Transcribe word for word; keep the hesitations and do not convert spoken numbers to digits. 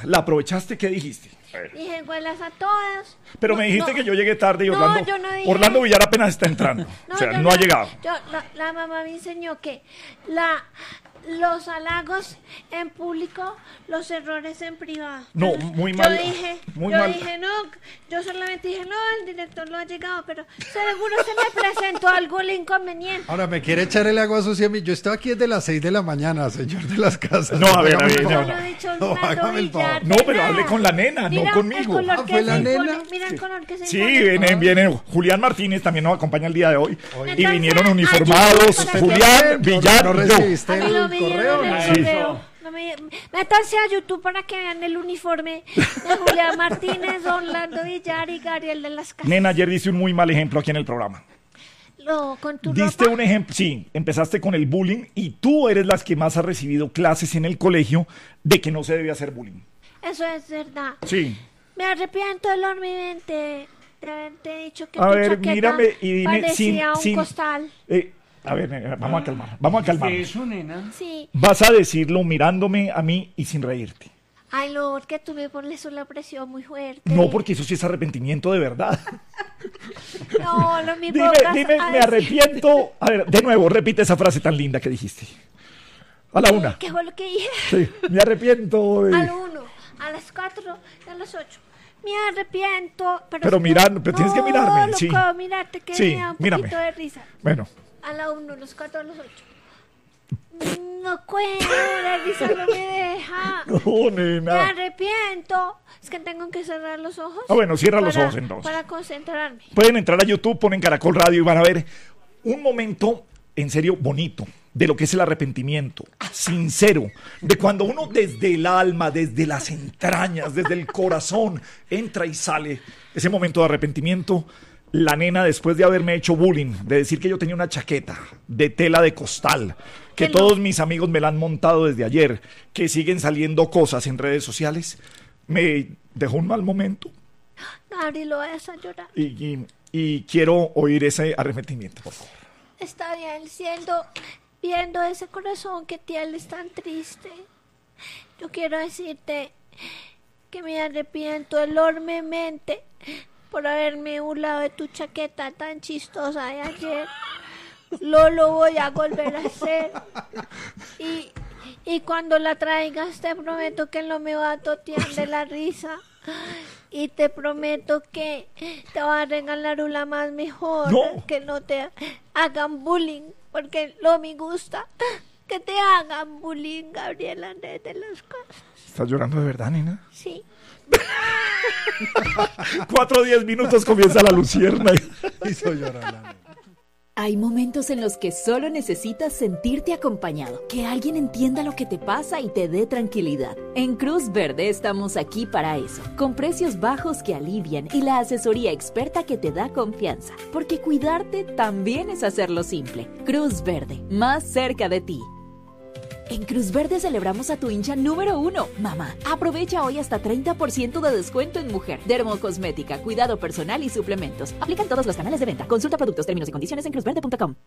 ¿La aprovechaste? ¿Qué dijiste? A ver. Dije, huelas a todas. Pero No, me dijiste no. que yo llegué tarde y No, Orlando, yo no dije. Orlando Villar apenas está entrando. No, o sea, yo no ha llegado. Yo, la, la mamá me enseñó que la, los halagos en público, los errores en privado. No, Entonces, muy mal, Yo dije, muy yo mal. dije, no, yo solamente dije, no, el director no ha llegado, pero seguro se me presentó algún inconveniente. Ahora, me quiere echar el agua sucia a mí. Yo estoy aquí desde las seis de la mañana, señor de las casas. No, a ver, a Hágame ver, el no, favor. Yo no he dicho No, Orlando hágame el favor. Villar, No, de pero nada. hable con la nena, Mira no conmigo. El color Ah, que ¿fue la se impone, nena? Mira el color que se Sí, impone. vienen, vienen. Julián Martínez también nos acompaña el día de hoy. Y Entonces, vinieron ayúdame uniformados. para que- Julián, ¿No- Villar ¿No y yo. recibiste A mí lo el vi correo? en el Sí. correo. No me- Métanse a YouTube para que vean el uniforme de Julián Martínez, Orlando Villar y Gabriel de las Casas. Nena, ayer diste un muy mal ejemplo aquí en el programa. Lo, con tu Diste ropa. un ejemplo, sí, empezaste con el bullying y tú eres las que más has recibido clases en el colegio de que no se debe hacer bullying. Eso es verdad. Sí. Me arrepiento enormemente de haberte dicho que A tu ver, chaqueta mírame y dime parecía sin... un sin costal. eh, a ver, nena, vamos a calmar, vamos a calmar. Eso, nena. Sí. Vas a decirlo mirándome a mí y sin reírte. Ay, no, porque tú me pones una presión muy fuerte. No, porque eso sí es arrepentimiento de verdad. No, no me Dime, pongas dime, a me decir- arrepiento. A ver, de nuevo, repite esa frase tan linda que dijiste. A la una. ¿Qué fue lo que dije? Sí, me arrepiento. de- A la uno, a las cuatro y a las ocho. Me arrepiento. Pero, Pero es que- mirar- pero tienes que mirarme, No, sí. loco, mirarte que Sí, me da un mírame. poquito de risa. Bueno, A la uno, a las cuatro, a las ocho. No puedo, la risa no me deja. no, Me nena. arrepiento. Es que tengo que cerrar los ojos. Ah, bueno, cierra los para- ojos, entonces. Para concentrarme. Pueden entrar a YouTube, ponen Caracol Radio y van a ver un momento, en serio, bonito, de lo que es el arrepentimiento, sincero, de cuando uno desde el alma, desde las entrañas, desde el corazón, entra y sale. Ese momento de arrepentimiento, la nena, después de haberme hecho bullying, de decir que yo tenía una chaqueta de tela de costal, que Que no. todos mis amigos me la han montado desde ayer, que siguen saliendo cosas en redes sociales, me dejó un mal momento Gabriel, lo vas a llorar. y, y- y quiero oír ese arrepentimiento, por favor. Está bien, siendo, viendo ese corazón que tiene es tan triste. Yo quiero decirte que me arrepiento enormemente por haberme burlado de tu chaqueta tan chistosa de ayer. Lo, lo voy a volver a hacer. Y, y cuando la traigas te prometo que no me va a totear de la risa. Y te prometo que te voy a regalar una más mejor. No. Que no te hagan bullying. Porque no me gusta que te hagan bullying, Gabriel Andrés de las Casas. ¿Estás llorando de verdad, nena? Sí. Cuatro o diez minutos comienza la lucierna. Hizo llorar la nena. Hay momentos en los que solo necesitas sentirte acompañado, que alguien entienda lo que te pasa y te dé tranquilidad. En Cruz Verde estamos aquí para eso, con precios bajos que alivian y la asesoría experta que te da confianza, porque cuidarte también es hacerlo simple. Cruz Verde, más cerca de ti. En Cruz Verde celebramos a tu hincha número uno, mamá. Aprovecha hoy hasta treinta por ciento de descuento en mujer, dermocosmética, cuidado personal y suplementos. Aplican todos los canales de venta. Consulta productos, términos y condiciones en cruz verde punto com.